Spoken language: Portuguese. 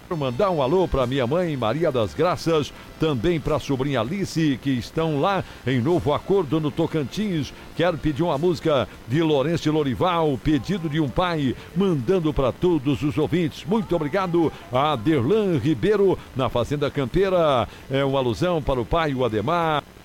Mandar um alô para minha mãe Maria das Graças, também para a sobrinha Alice, que estão lá em Novo Acordo, no Tocantins. Quero pedir uma música de Lourenço Lorival, pedido de um pai, mandando para todos os ouvintes. Muito obrigado a Derlan Ribeiro, na Fazenda Campeira. É uma alusão para o pai, o Ademar.